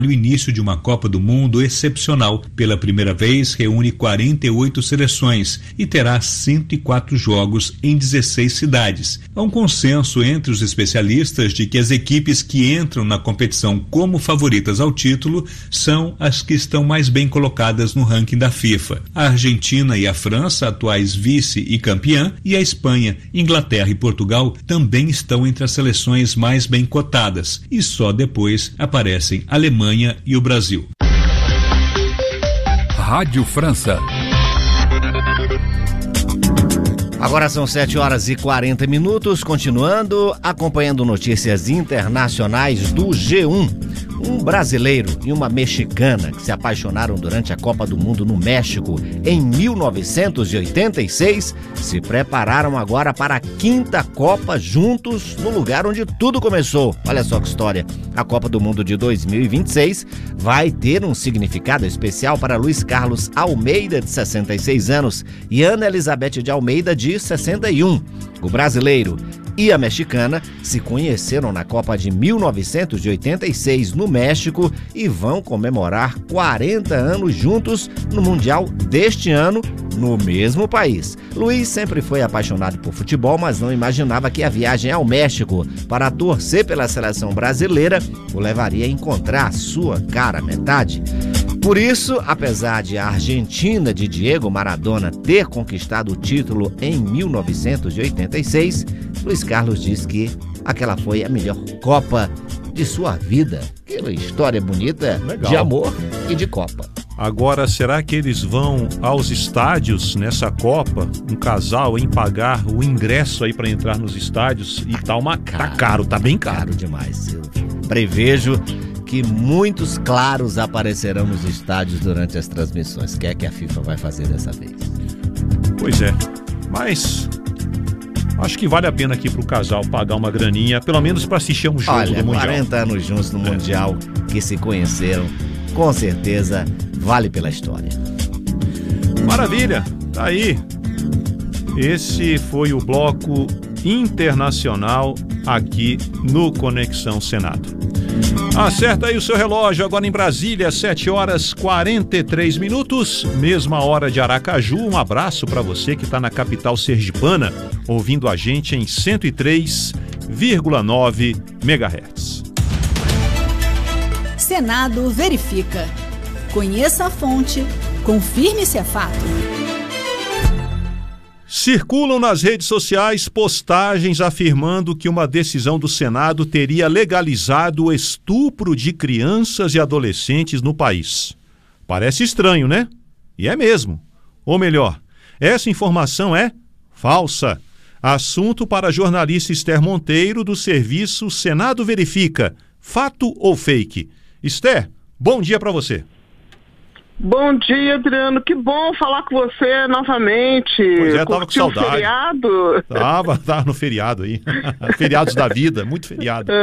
O início de uma Copa do Mundo excepcional. Pela primeira vez, reúne 48 seleções e terá 104 jogos em 16 cidades. Há um consenso entre os especialistas de que as equipes que entram na competição como favoritas ao título são as que estão mais bem colocadas no ranking da FIFA. A Argentina e a França, atuais vice e campeã, e a Espanha, Inglaterra e Portugal também estão entre as seleções mais bem cotadas. E só depois aparecem a Alemanha e o Brasil. Rádio França. Agora são 7h40, continuando, acompanhando notícias internacionais do G1. Um brasileiro e uma mexicana que se apaixonaram durante a Copa do Mundo no México em 1986 se prepararam agora para a 5ª Copa juntos no lugar onde tudo começou. Olha só que história. A Copa do Mundo de 2026 vai ter um significado especial para Luiz Carlos Almeida, de 66 anos, e Ana Elizabeth de Almeida, de 61. O brasileiro e a mexicana se conheceram na Copa de 1986 no México e vão comemorar 40 anos juntos no Mundial deste ano no mesmo país. Luiz sempre foi apaixonado por futebol, mas não imaginava que a viagem ao México para torcer pela seleção brasileira o levaria a encontrar a sua cara metade. Por isso, apesar de a Argentina de Diego Maradona ter conquistado o título em 1986, Luiz Carlos diz que aquela foi a melhor Copa de sua vida. Que história bonita. Legal. De amor e de Copa. Agora, será que eles vão aos estádios nessa Copa, um casal, em pagar o ingresso aí para entrar nos estádios? E tá caro, tá bem caro. Caro demais. Eu prevejo que muitos claros aparecerão nos estádios durante as transmissões. O que é que a FIFA vai fazer dessa vez? Pois é, mas acho que vale a pena aqui pro casal pagar uma graninha, pelo menos para assistir um jogo do Mundial. 40 anos juntos no Mundial, que se conheceram, com certeza vale pela história. Maravilha, tá aí. Esse foi o bloco internacional aqui no Conexão Senado. Acerta aí o seu relógio, agora em Brasília, 7h43, mesma hora de Aracaju. Um abraço para você que está na capital sergipana, ouvindo a gente em 103,9 MHz. Senado verifica. Conheça a fonte, confirme se é fato. Circulam nas redes sociais postagens afirmando que uma decisão do Senado teria legalizado o estupro de crianças e adolescentes no país. Parece estranho, né? E é mesmo. Ou melhor, essa informação é falsa. Assunto para a jornalista Esther Monteiro, do serviço Senado Verifica. Fato ou fake? Esther, bom dia para você. Bom dia, Adriano. Que bom falar com você novamente. Pois é, tava com saudade. O feriado? Tava no feriado aí. Feriados da vida, muito feriado.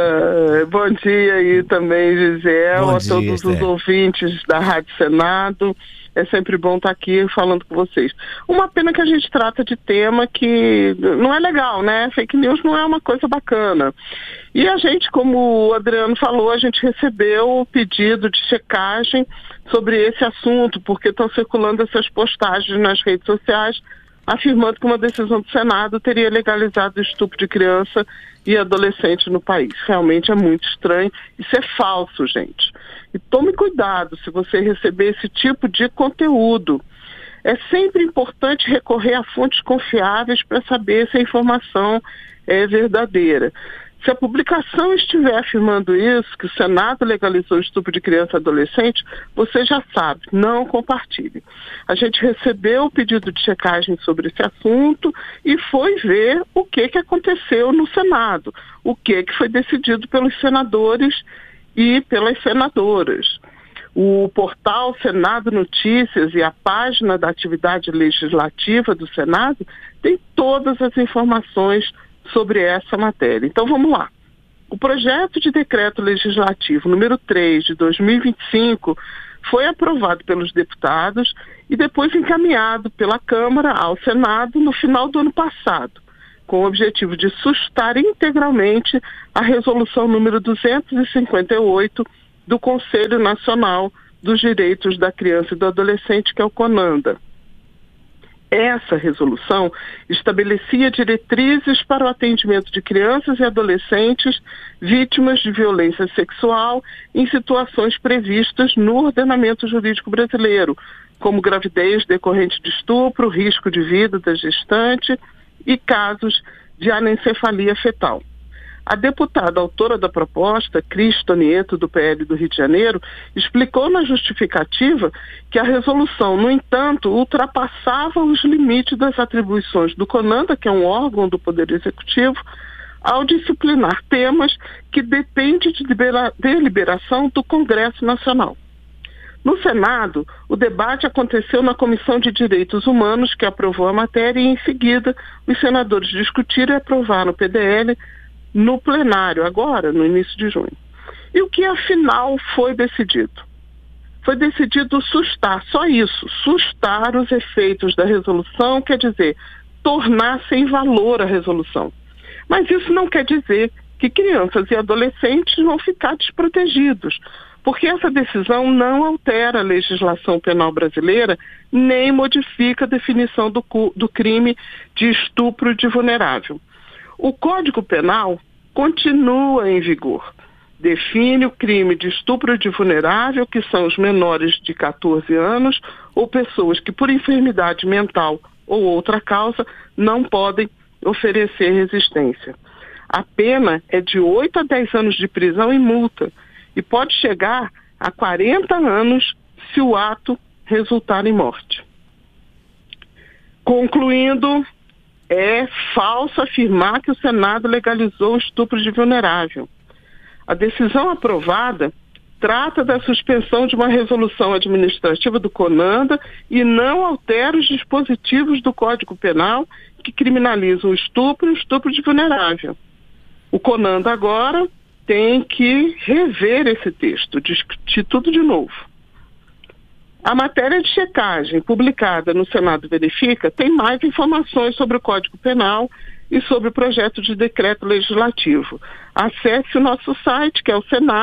Bom dia aí também, Gisele, a todos os ouvintes da Rádio Senado. É sempre bom estar aqui falando com vocês. Uma pena que a gente trata de tema que não é legal, né? Fake news não é uma coisa bacana. E a gente, como o Adriano falou, a gente recebeu o pedido de checagem sobre esse assunto, porque estão circulando essas postagens nas redes sociais afirmando que uma decisão do Senado teria legalizado o estupro de criança e adolescente no país. Realmente é muito estranho. Isso é falso, gente. E tome cuidado se você receber esse tipo de conteúdo. É sempre importante recorrer a fontes confiáveis para saber se a informação é verdadeira. Se a publicação estiver afirmando isso, que o Senado legalizou o estupro de criança e adolescente, você já sabe, não compartilhe. A gente recebeu o pedido de checagem sobre esse assunto e foi ver o que aconteceu no Senado, o que foi decidido pelos senadores e pelas senadoras. O portal Senado Notícias e a página da atividade legislativa do Senado tem todas as informações sobre essa matéria. Então vamos lá. O projeto de decreto legislativo número 3 de 2025 foi aprovado pelos deputados e depois encaminhado pela Câmara ao Senado no final do ano passado, com o objetivo de suscitar integralmente a resolução número 258 do Conselho Nacional dos Direitos da Criança e do Adolescente, que é o CONANDA. Essa resolução estabelecia diretrizes para o atendimento de crianças e adolescentes vítimas de violência sexual em situações previstas no ordenamento jurídico brasileiro, como gravidez decorrente de estupro, risco de vida da gestante e casos de anencefalia fetal. A deputada autora da proposta, Cris Tonieto, do PL do Rio de Janeiro, explicou na justificativa que a resolução, no entanto, ultrapassava os limites das atribuições do CONANDA, que é um órgão do Poder Executivo, ao disciplinar temas que dependem de deliberação do Congresso Nacional. No Senado, o debate aconteceu na Comissão de Direitos Humanos, que aprovou a matéria, e em seguida os senadores discutiram e aprovaram o PDL no plenário, agora, no início de junho. E o que afinal foi decidido? Foi decidido sustar, só isso, sustar os efeitos da resolução, quer dizer, tornar sem valor a resolução. Mas isso não quer dizer que crianças e adolescentes vão ficar desprotegidos, porque essa decisão não altera a legislação penal brasileira, nem modifica a definição do crime de estupro de vulnerável. O Código Penal continua em vigor. Define o crime de estupro de vulnerável, que são os menores de 14 anos ou pessoas que, por enfermidade mental ou outra causa, não podem oferecer resistência. A pena é de 8 a 10 anos de prisão e multa e pode chegar a 40 anos se o ato resultar em morte. Concluindo, é falso afirmar que o Senado legalizou o estupro de vulnerável. A decisão aprovada trata da suspensão de uma resolução administrativa do CONANDA e não altera os dispositivos do Código Penal que criminalizam o estupro e o estupro de vulnerável. O CONANDA agora tem que rever esse texto, discutir tudo de novo. A matéria de checagem publicada no Senado Verifica tem mais informações sobre o Código Penal e sobre o projeto de decreto legislativo. Acesse o nosso site, que é o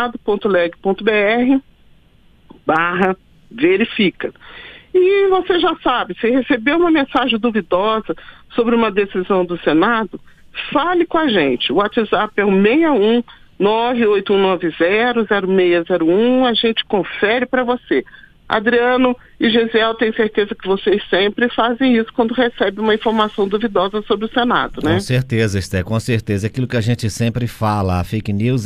senado.leg.br/verifica. E você já sabe, se recebeu uma mensagem duvidosa sobre uma decisão do Senado, fale com a gente. O WhatsApp é o 61 981900601, a gente confere para você. Adriano e Gesiel, tenho certeza que vocês sempre fazem isso quando recebem uma informação duvidosa sobre o Senado, né? Com certeza, Esther, com certeza. Aquilo que a gente sempre fala, a fake news,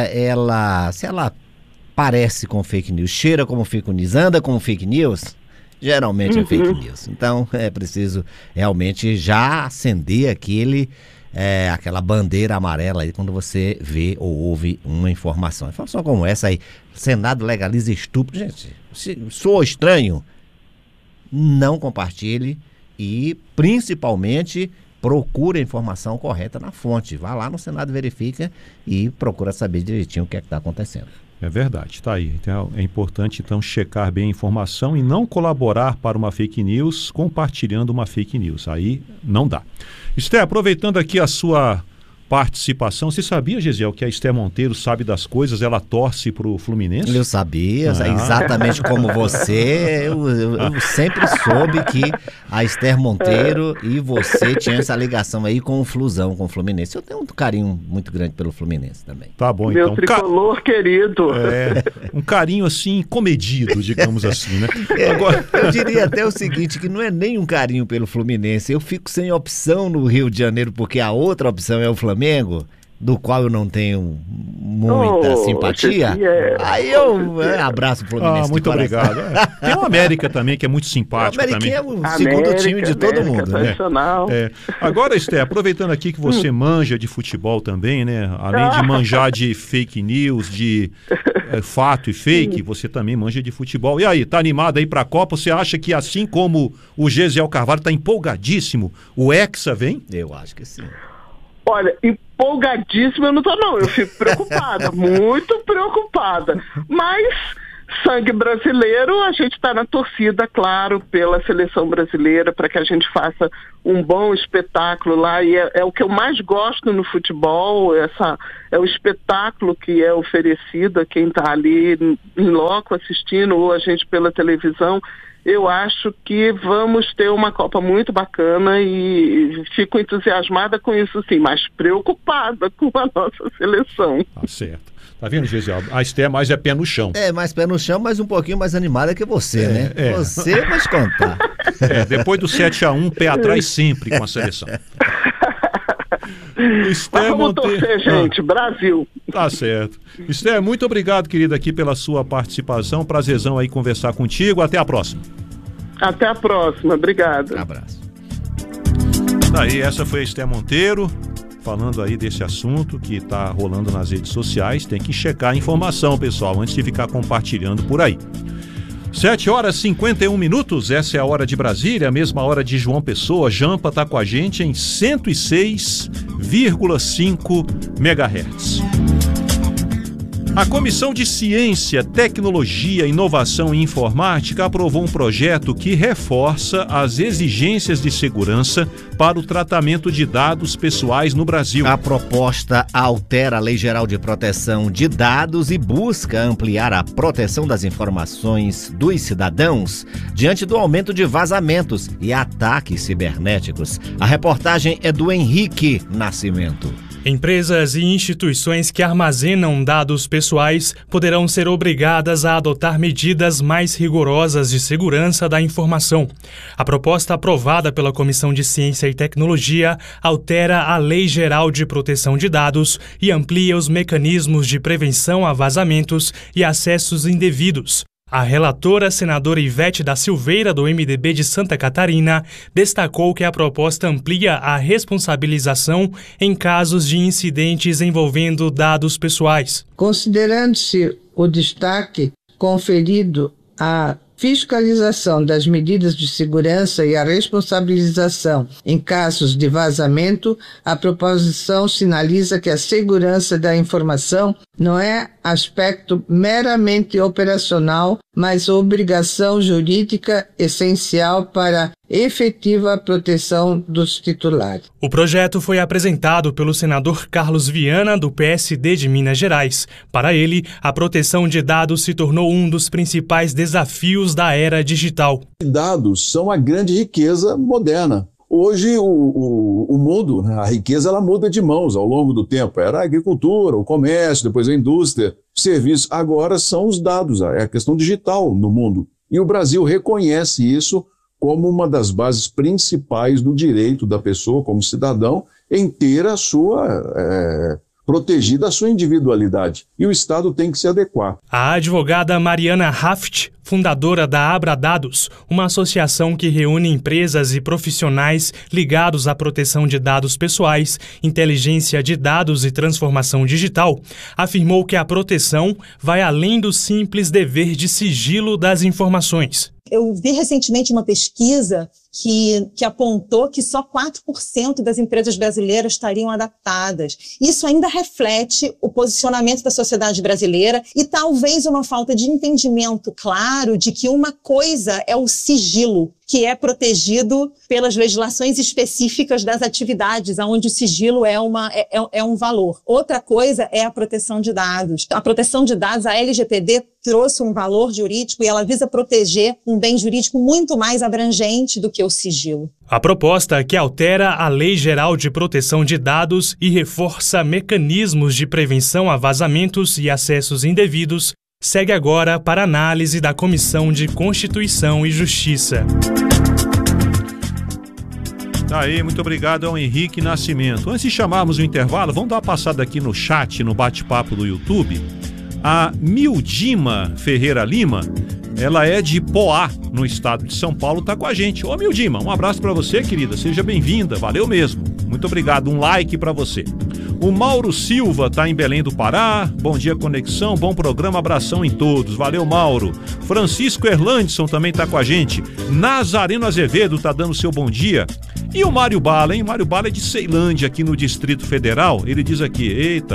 se ela parece com fake news, cheira como fake news, anda como fake news, geralmente é fake news. Então é preciso realmente já acender aquela bandeira amarela aí quando você vê ou ouve uma informação. Informação como essa aí, Senado legaliza estupro. Gente, se soa estranho, não compartilhe e principalmente procure a informação correta na fonte. Vá lá no Senado Verifica e procura saber direitinho o que é que está acontecendo. É verdade, está aí. Então, é importante então checar bem a informação e não colaborar para uma fake news compartilhando uma fake news. Aí não dá. Esther, aproveitando aqui a sua participação, você sabia, Gesiel, que a Esther Monteiro sabe das coisas, ela torce para o Fluminense? Eu sabia, exatamente como você, eu sempre soube que a Esther Monteiro e você tinham essa ligação aí com o Flusão, com o Fluminense. Eu tenho um carinho muito grande pelo Fluminense também. Tá bom, meu então. Tricolor querido. Um carinho assim, comedido, digamos assim, né? Agora, eu diria até o seguinte, que não é nem um carinho pelo Fluminense, eu fico sem opção no Rio de Janeiro, porque a outra opção é o Flamengo, do qual eu não tenho muita simpatia. Aí eu abraço o Fluminense. Muito obrigado. Tem o América também, que é muito simpático. O América também. É o segundo time de todo mundo. Né? Agora, Esther, aproveitando aqui que você manja de futebol também, né? Além de manjar de fake news, de fato e fake, você também manja de futebol. E aí, tá animado aí pra Copa? Você acha que assim como o Gesiel Carvalho tá empolgadíssimo, o Hexa vem? Eu acho que sim. Olha, empolgadíssima eu não tô não, eu fico preocupada, muito preocupada. Mas sangue brasileiro, a gente está na torcida, claro, pela seleção brasileira, para que a gente faça um bom espetáculo lá, e é o que eu mais gosto no futebol, é o espetáculo que é oferecido a quem está ali em loco assistindo, ou a gente pela televisão. Eu acho que vamos ter uma Copa muito bacana e fico entusiasmada com isso, sim, mas preocupada com a nossa seleção. Tá certo. Tá vendo, Gisele? A Esté mais é pé no chão. Mais pé no chão, mas um pouquinho mais animada que você, né? Você vai te contar. Depois do 7-1, pé atrás sempre com a seleção. Esté, vamos torcer, gente. Brasil. Tá certo. Esté, muito obrigado, querida, aqui pela sua participação. Prazerzão aí conversar contigo. Até a próxima. Até a próxima. Obrigado. Um abraço. Daí, essa foi a Esté Monteiro, falando aí desse assunto que tá rolando nas redes sociais. Tem que checar a informação, pessoal, antes de ficar compartilhando por aí. 7h51, essa é a hora de Brasília, a mesma hora de João Pessoa. Jampa está com a gente em 106,5 MHz. A Comissão de Ciência, Tecnologia, Inovação e Informática aprovou um projeto que reforça as exigências de segurança para o tratamento de dados pessoais no Brasil. A proposta altera a Lei Geral de Proteção de Dados e busca ampliar a proteção das informações dos cidadãos diante do aumento de vazamentos e ataques cibernéticos. A reportagem é do Henrique Nascimento. Empresas e instituições que armazenam dados pessoais poderão ser obrigadas a adotar medidas mais rigorosas de segurança da informação. A proposta aprovada pela Comissão de Ciência e Tecnologia altera a Lei Geral de Proteção de Dados e amplia os mecanismos de prevenção a vazamentos e acessos indevidos. A relatora, senadora Ivete da Silveira, do MDB de Santa Catarina, destacou que a proposta amplia a responsabilização em casos de incidentes envolvendo dados pessoais. Considerando-se o destaque conferido à fiscalização das medidas de segurança e a responsabilização em casos de vazamento, a proposição sinaliza que a segurança da informação não é aspecto meramente operacional, mas obrigação jurídica essencial para efetiva proteção dos titulares. O projeto foi apresentado pelo senador Carlos Viana, do PSD de Minas Gerais. Para ele, a proteção de dados se tornou um dos principais desafios da era digital. Dados são a grande riqueza moderna. Hoje o mundo, a riqueza, ela muda de mãos ao longo do tempo. Era a agricultura, o comércio, depois a indústria, os serviços. Agora são os dados, é a questão digital no mundo. E o Brasil reconhece isso como uma das bases principais do direito da pessoa, como cidadão, em ter a sua protegida a sua individualidade. E o Estado tem que se adequar. A advogada Mariana Haft, fundadora da Abradados, uma associação que reúne empresas e profissionais ligados à proteção de dados pessoais, inteligência de dados e transformação digital, afirmou que a proteção vai além do simples dever de sigilo das informações. Eu vi recentemente uma pesquisa que apontou que só 4% das empresas brasileiras estariam adaptadas. Isso ainda reflete o posicionamento da sociedade brasileira e talvez uma falta de entendimento claro de que uma coisa é o sigilo, que é protegido pelas legislações específicas das atividades, onde o sigilo é um valor. Outra coisa é a proteção de dados. A proteção de dados, a LGPD trouxe um valor jurídico e ela visa proteger um bem jurídico muito mais abrangente do que o sigilo. A proposta que altera a Lei Geral de Proteção de Dados e reforça mecanismos de prevenção a vazamentos e acessos indevidos segue agora para análise da Comissão de Constituição e Justiça. Aí, muito obrigado ao Henrique Nascimento. Antes de chamarmos o intervalo, vamos dar uma passada aqui no chat, no bate-papo do YouTube. A Mildima Ferreira Lima, ela é de Poá, no estado de São Paulo, tá com a gente. Ô Mildima, um abraço para você, querida, seja bem-vinda, valeu mesmo. Muito obrigado, um like para você. O Mauro Silva tá em Belém do Pará, bom dia Conexão, bom programa, abração em todos, valeu Mauro. Francisco Erlandson também tá com a gente. Nazareno Azevedo tá dando seu bom dia. E o Mário Bala, hein? Mário Bala é de Ceilândia, aqui no Distrito Federal, ele diz aqui, eita,